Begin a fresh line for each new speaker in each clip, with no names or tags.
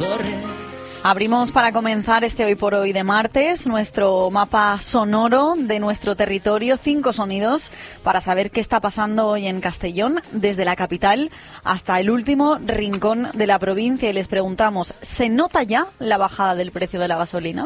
Abrimos para comenzar este Hoy por Hoy de martes nuestro mapa sonoro de nuestro territorio, 5 sonidos para saber qué está pasando hoy en Castellón, desde la capital hasta el último rincón de la provincia. Y les preguntamos, ¿se nota ya la bajada del precio de la gasolina?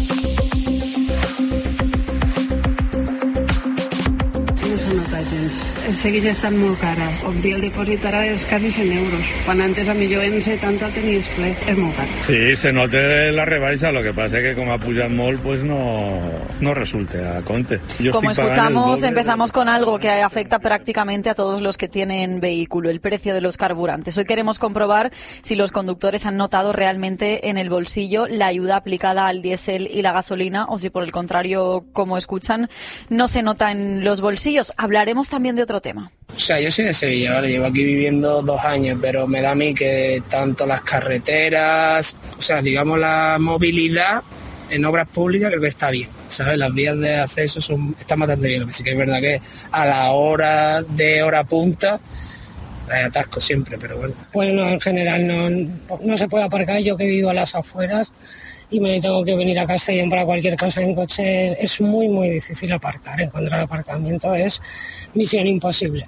Segueix estant molt cara. Obrir el dipòsit ara és quasi 100 euros. Quan antes a millor en 70 tenies ple. És molt car.
Sí, se nota la rebaixa, lo que pasa es que como ha pujat molt, pues no resulte a compte.
Como escuchamos, empezamos con algo que afecta prácticamente a todos los que tienen vehículo, el precio de los carburantes. Hoy queremos comprobar si los conductores han notado realmente en el bolsillo la ayuda aplicada al diésel y la gasolina, o si por el contrario, como escuchan, no se nota en los bolsillos. Hablaremos también de otro tema.
O sea, yo soy de Sevilla, ¿vale? Llevo aquí viviendo 2 años, pero me da a mí que tanto las carreteras, o sea, digamos la movilidad en obras públicas creo que está bien, ¿sabes? Las vías de acceso están bastante bien, lo que sí que es verdad que a la hora punta hay atascos siempre, pero bueno.
Pues no, en general no se puede aparcar. Yo que vivo a las afueras y me tengo que venir a Castellón para cualquier cosa en coche, es muy, muy difícil aparcar. Encontrar aparcamiento es misión imposible.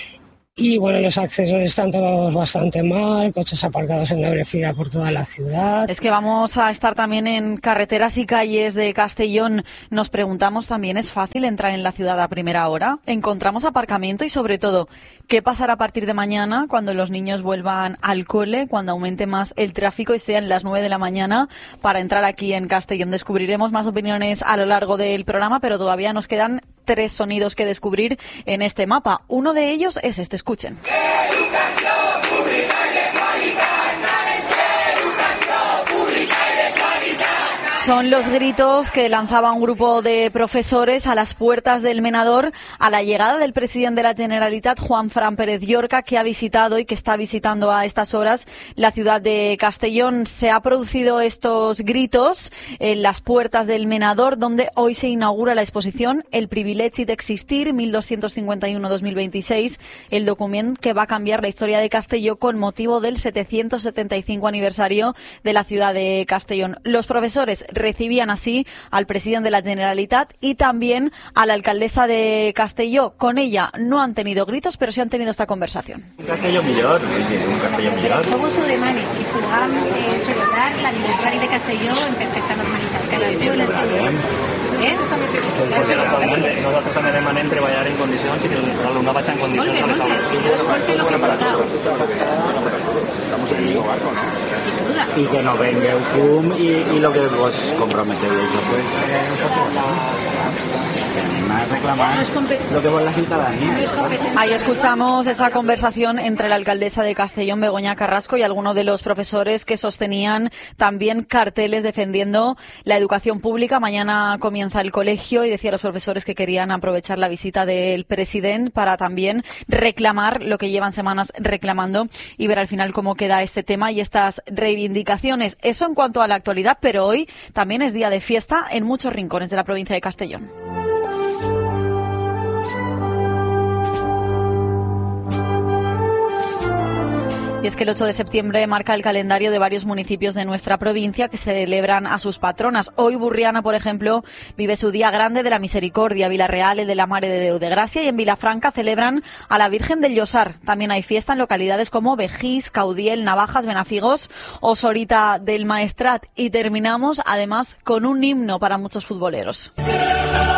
Y bueno, los accesos están todos bastante mal, coches aparcados en doble fila por toda la ciudad.
Es que vamos a estar también en carreteras y calles de Castellón. Nos preguntamos también, ¿es fácil entrar en la ciudad a primera hora? ¿Encontramos aparcamiento? Y sobre todo, ¿qué pasará a partir de mañana cuando los niños vuelvan al cole, cuando aumente más el tráfico y sean las 9 de la mañana para entrar aquí en Castellón? Descubriremos más opiniones a lo largo del programa, pero todavía nos quedan 3 sonidos que descubrir en este mapa. Uno de ellos es este, escuchen.
Educación pública y de calidad. Educación pública y de calidad.
Son los gritos que lanzaba un grupo de profesores a las puertas del Menador a la llegada del presidente de la Generalitat, Juanfran Pérez Llorca, que ha visitado y que está visitando a estas horas la ciudad de Castellón. Se ha producido estos gritos en las puertas del Menador, donde hoy se inaugura la exposición El privilegi d'existir, 1251-2026, el documento que va a cambiar la historia de Castelló con motivo del 775 aniversario de la ciudad de Castellón. Los profesores recibían así al presidente de la Generalitat y también a la alcaldesa de Castelló. Con ella no han tenido gritos, pero sí han tenido esta conversación.
Un Castelló millor, un Castelló millor.
Com us ho demane? Que puguem celebrar l'aniversari de Castelló en perfecta normalitat. Cadascú en el seu lloc.
Nosaltres també demanem treballar en condicions i que l'alumnat vagi en condicions.
Molt bé, no sé, jo escolto el que he portat.
Estamos en el mismo barco, ¿no?
Sin duda.
Y que no vengueu fum y lo que vos comprometeu eso, pues a reclamar lo que vos la ciudadanía.
Ahí escuchamos esa conversación entre la alcaldesa de Castellón, Begoña Carrasco, y algunos de los profesores que sostenían también carteles defendiendo la educación pública. Mañana comienza el colegio y decía a los profesores que querían aprovechar la visita del presidente para también reclamar lo que llevan semanas reclamando y ver al final cómo queda este tema y estas reivindicaciones. Eso en cuanto a la actualidad, pero hoy también es día de fiesta en muchos rincones de la provincia de Castellón. Y es que el 8 de septiembre marca el calendario de varios municipios de nuestra provincia que celebran a sus patronas. Hoy Burriana, por ejemplo, vive su Día Grande de la Misericordia, Villarreal de la Mare de Déu de Gracia, y en Vilafranca celebran a la Virgen del Llosar. También hay fiesta en localidades como Vejís, Caudiel, Navajas, Benafigos o Sorita del Maestrat. Y terminamos además con un himno para muchos futboleros.